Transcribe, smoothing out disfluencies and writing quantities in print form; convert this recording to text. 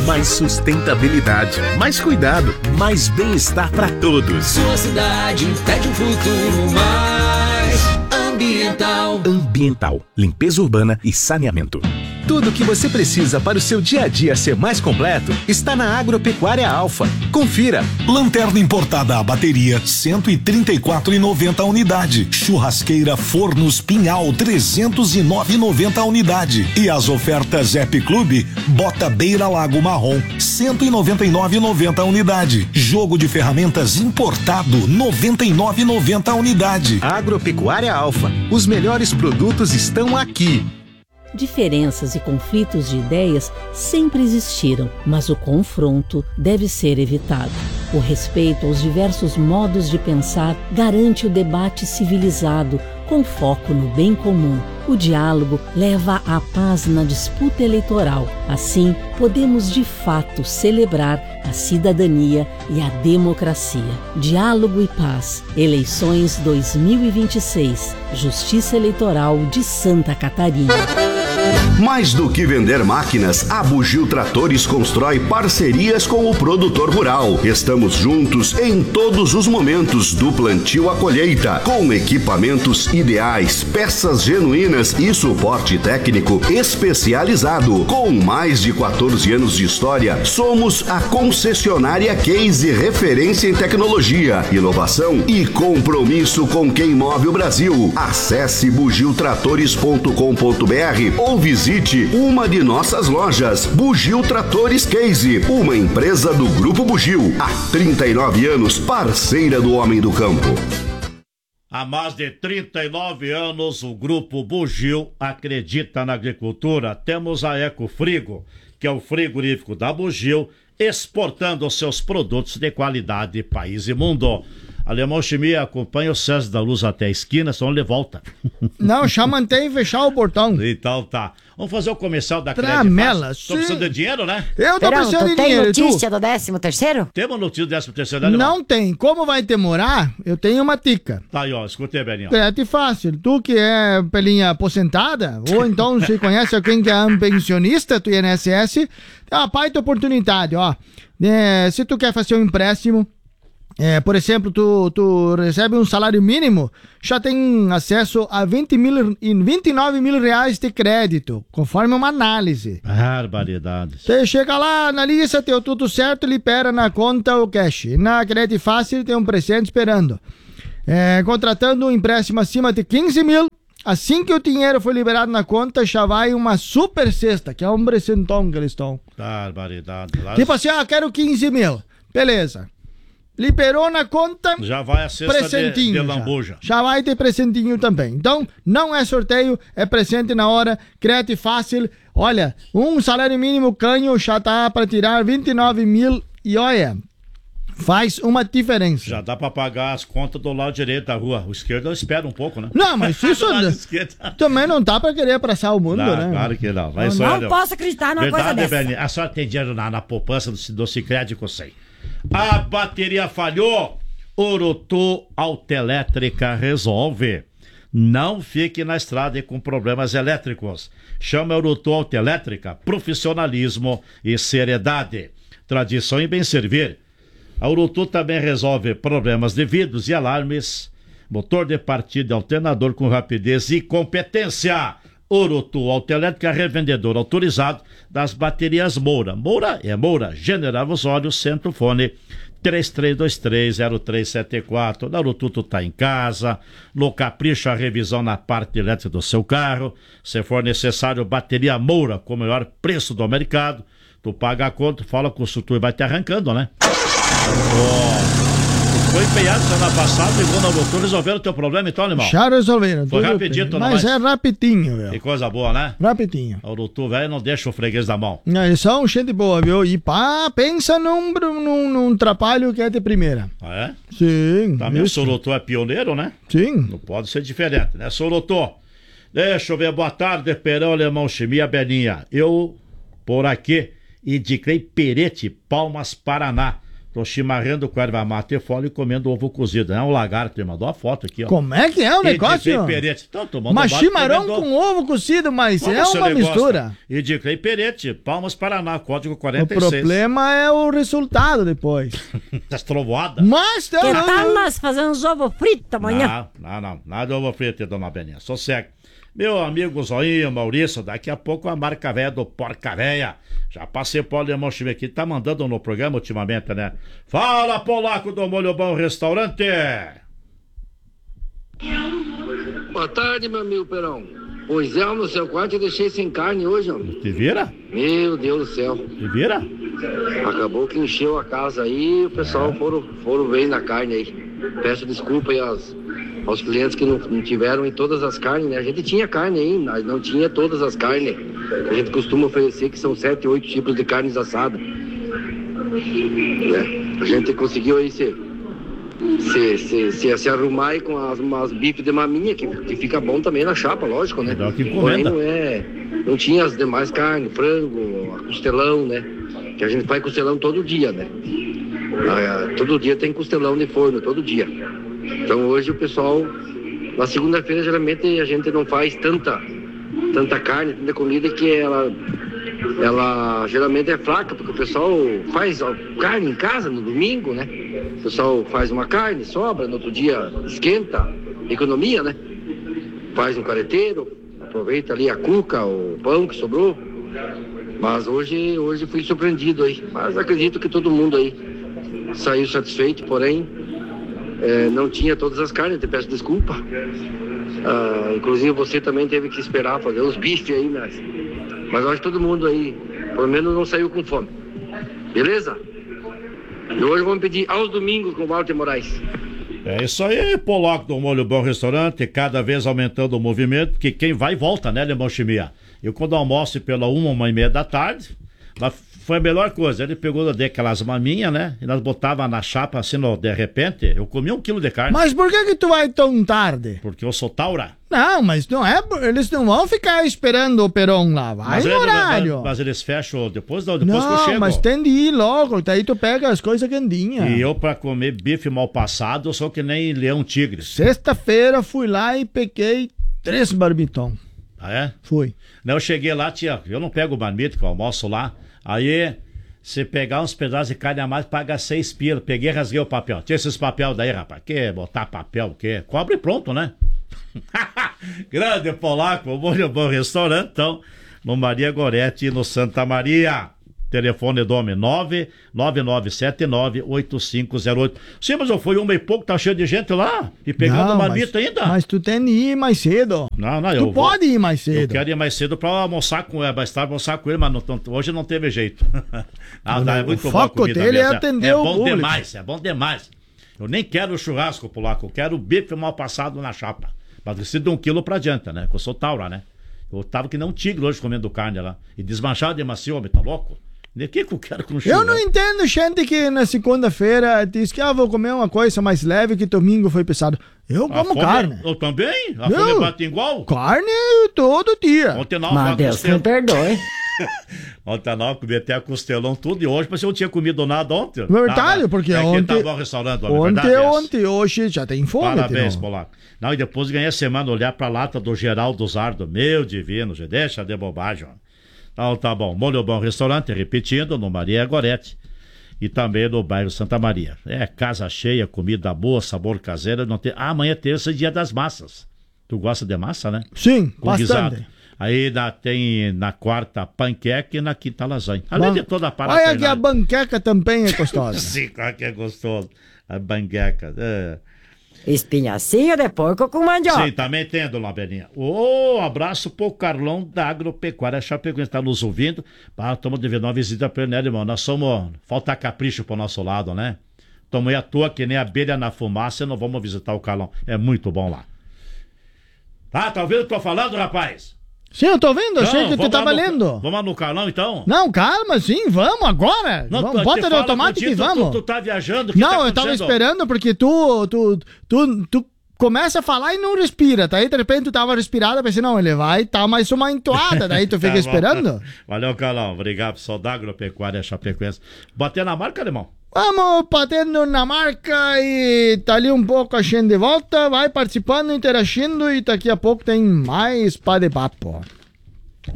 Mais sustentabilidade, mais cuidado, mais bem-estar para todos. Sua cidade pede um futuro mais ambiental. Ambiental, limpeza urbana e saneamento. Tudo o que você precisa para o seu dia a dia ser mais completo está na Agropecuária Alfa. Confira. Lanterna importada a bateria, 134,90 a unidade. Churrasqueira Fornos Pinhal, 309,90 a unidade. E as ofertas App Clube, bota Beira Lago Marrom, 199,90 a unidade. Jogo de ferramentas importado, 99,90 a unidade. Agropecuária Alfa. Os melhores produtos estão aqui. Diferenças e conflitos de ideias sempre existiram, mas o confronto deve ser evitado. O respeito aos diversos modos de pensar garante o debate civilizado, com foco no bem comum. O diálogo leva à paz na disputa eleitoral. Assim, podemos de fato celebrar a cidadania e a democracia. Diálogo e paz. Eleições 2026. Justiça Eleitoral de Santa Catarina. Mais do que vender máquinas, a Bugio Tratores constrói parcerias com o produtor rural. Estamos juntos em todos os momentos, do plantio à colheita, com equipamentos ideais, peças genuínas e suporte técnico especializado. Com mais de 14 anos de história, somos a concessionária Case, referência em tecnologia, inovação e compromisso com quem move o Brasil. Acesse bugiotratores.com.br ou visite uma de nossas lojas. Bugio Tratores Case, uma empresa do Grupo Bugio, há 39 anos, parceira do homem do campo. Há mais de 39 anos, o Grupo Bugio acredita na agricultura. Temos a Ecofrigo, que é o frigorífico da Bugio, exportando seus produtos de qualidade país e mundo. Alemão Chimia acompanha o César da Luz até a esquina, senão ele volta. Não, já mantém fechar o portão. Então tá. Vamos fazer o comercial da Tramela, Tô precisando de dinheiro, né? Eu tô precisando de dinheiro. Tem notícia do 13º? Temos notícia do 13º, né? Não tem. Como vai demorar, eu tenho uma dica. Tá aí, ó. Escutei, Belinho. É fácil. Tu que é pelinha aposentada, ou então se conhece alguém que é um pensionista do INSS, é uma baita oportunidade, ó. Se tu quer fazer um empréstimo, por exemplo, tu recebe um salário mínimo, já tem acesso a 29 mil reais de crédito, conforme uma análise. Barbaridades. Você chega lá, analisa, deu tudo certo, libera na conta o cash. Na Crédito Fácil tem um presente esperando. Contratando um empréstimo acima de 15 mil, assim que o dinheiro foi liberado na conta, já vai uma super cesta, que é um presentão que eles estão. Barbaridade. Tipo assim, quero 15 mil. Beleza. Liberou na conta, já vai a cesta presentinho de lambuja. Já vai ter presentinho também. Então, não é sorteio, é presente na hora, crédito fácil. Olha, um salário mínimo canho já tá para tirar 29 mil e olha, faz uma diferença. Já dá para pagar as contas do lado direito da rua. O esquerdo espera um pouco, né? Não, mas isso também não tá para querer abraçar o mundo, né? Claro que não. Eu não posso acreditar numa coisa dessa. Verdade, a senhora tem dinheiro na poupança do Sicredi que eu sei. A bateria falhou, Urutu Autoelétrica resolve. Não fique na estrada com problemas elétricos. Chama a Urutu Autoelétrica, profissionalismo e seriedade. Tradição e bem servir. A Urutu também resolve problemas de vidros e alarmes, motor de partida e alternador com rapidez e competência. Urutu Autoelétrica, revendedor autorizado das baterias Moura. Moura é Moura, General Osório, Centro Fone 33230374. Da Urutu tu tá em casa, no capricho a revisão na parte elétrica do seu carro. Se for necessário, bateria Moura com o melhor preço do mercado. Tu paga a conta, fala com o consultor e vai te arrancando, né? Foi empenhado semana passada, segundo a doutor, resolveram o teu problema então, animal? Já resolveram. Foi rapidinho, mas é rapidinho, viu? Que coisa boa, né? Rapidinho. O doutor velho não deixa o freguês da mão. Eles são gente boa, viu? E pensa num trabalho que é de primeira. Ah, é? Sim. Também o Sorotô é pioneiro, né? Sim. Não pode ser diferente, né? Sorotô, deixa eu ver, boa tarde, Perão, Alemão Chimia, Belinha. Eu, por aqui, indiquei Perete, Palmas, Paraná. Tô chimarrando com erva mate e folha e comendo ovo cozido. É um lagarto, ele mandou a foto aqui, ó. Como é que é o negócio? Mas chimarrão com ovo cozido, mas é uma mistura. E de Clay Perete, Palmas, Paraná, código 46. O problema é o resultado depois. Das trovoadas. Mas... Que tal nós fazemos ovo frito amanhã? Não. Nada de ovo frito, dona Beninha. Sossega. Meu amigo Zoinho, Maurício, daqui a pouco a marca velha do Porca Véia. Já passei pro Alemão Chime aqui, tá mandando no programa ultimamente, né? Fala, Polaco do Molho Bom Restaurante! Boa tarde, meu amigo Perão. Pois é, no seu quarto eu deixei sem carne hoje, ó. Te vira? Meu Deus do céu. Te vira? Acabou que encheu a casa aí e o pessoal foram bem na carne aí. Peço desculpa aí aos clientes que não tiveram em todas as carnes, né? A gente tinha carne aí, mas não tinha todas as carnes. A gente costuma oferecer que são 7, 8 tipos de carnes assadas. A gente conseguiu aí se arrumar aí com umas bifes de maminha, que fica bom também na chapa, lógico, né? Porém não tinha as demais carnes, frango, costelão, né? Que a gente faz costelão todo dia, né? Todo dia tem costelão de forno, todo dia. Então hoje o pessoal, na segunda-feira geralmente a gente não faz tanta carne, tanta comida, que ela geralmente é fraca, porque o pessoal faz carne em casa no domingo, né? O pessoal faz uma carne, sobra, no outro dia esquenta, economia, né? Faz um careteiro, aproveita ali a cuca, o pão que sobrou. Mas hoje fui surpreendido aí. Mas acredito que todo mundo aí saiu satisfeito, porém não tinha todas as carnes, te peço desculpa. Inclusive você também teve que esperar fazer os bifes aí, mas eu acho que todo mundo aí, pelo menos, não saiu com fome. Beleza? E hoje vamos pedir aos domingos com o Walter Moraes. É isso aí, Polaco do Molho Bom Restaurante, cada vez aumentando o movimento, porque quem vai volta, né, Alemão Chimia? Eu quando almoço pela 1h da tarde, foi a melhor coisa. Ele pegou aquelas maminhas, né? E nós botava na chapa assim, de repente, eu comia 1 quilo de carne. Mas por que tu vai tão tarde? Porque eu sou taura. Não, mas não é. Eles não vão ficar esperando o Perón lá. Vai no horário. Mas eles fecham depois que eu chego. Não, mas tem de ir logo. Daí tu pega as coisas quentinhas. E eu, pra comer bife mal passado, eu sou que nem leão tigre. Sexta-feira fui lá e peguei 3 marmitão. Ah, é? Fui. Eu cheguei lá, eu não pego marmita, que eu almoço lá. Aí, se pegar uns pedaços de carne a mais, paga 6 pila. Peguei e rasguei o papel. Tinha esses papel daí, rapaz. Que botar papel, o quê? Cobre pronto, né? Grande Polaco, Molho Bom Restaurante, então, no Maria Gorete, no Santa Maria. Telefone do homem 999798508. Sim, mas eu fui 1h pouco, tá cheio de gente lá. E pegando marmita ainda. Mas tu tem de ir mais cedo. Não, tu pode ir mais cedo. Eu quero ir mais cedo pra almoçar com ele, almoçar com ele, mas hoje não teve jeito. É muito o foco dele é atender o público. É bom demais. Eu nem quero churrasco, Polaco, eu quero bife mal passado na chapa. Mas precisa de 1 quilo pra adianta, né? Que eu sou taura, né? Eu tava que nem um tigre hoje comendo carne lá. E desmanchado de macio, homem, tá louco? De que eu quero com churrasco? Eu não entendo gente que na segunda-feira diz que vou comer uma coisa mais leve, que domingo foi pesado. Eu como carne. Eu também? A fome bate igual? Carne todo dia. Ontem não, mas Deus me perdoe. Ontem não, comi até costelão tudo e hoje, mas eu não tinha comido nada ontem. Verdade, porque ontem... tava no restaurante, ontem, hoje já tem fome. Parabéns, Polaco. Não, e depois ganhei a semana olhar pra lata do Geraldo Zardo. Meu divino, já deixa de bobagem, ó. Então tá bom, Molho Bom Restaurante, repetindo, no Maria Gorete e também no bairro Santa Maria. É casa cheia, comida boa, sabor caseiro. Não tem... amanhã é terça, dia das massas. Tu gosta de massa, né? Sim, com bastante. Guisado. Aí tem na quarta panqueca e na quinta lasanha. Além de toda a parada. Olha que a banqueca também é gostosa. Sim, claro que é gostoso. A banqueca. Espinhacinho de porco com mandioca. Sim, também tem, dona Beninha. Abraço pro Carlão da Agropecuária Chapecoense, tá nos ouvindo. Estamos devendo uma visita pra ele, né, irmão? Nós somos... falta capricho pro nosso lado, né? Estamos aí à toa, que nem abelha na fumaça, e não vamos visitar o Carlão. É muito bom lá. Tá ouvindo o que eu tô falando, rapaz? Sim, eu tô vendo, achei que tu tava lendo. Vamos lá no Carlão, então? Não, calma, sim, vamos agora. Não, bota no automático e vamos. Tu tá viajando? Não, eu tava esperando porque tu começa a falar e não respira. Daí, de repente, tu tava respirado, pensei, não, ele vai tá mais uma entoada. Daí tu fica esperando. Valeu, Carlão. Obrigado, pessoal da Agropecuária Chapecoense. Bater na marca, alemão? Vamos batendo na marca e tá ali um pouco a gente de volta. Vai participando, interagindo e daqui a pouco tem mais pá de papo.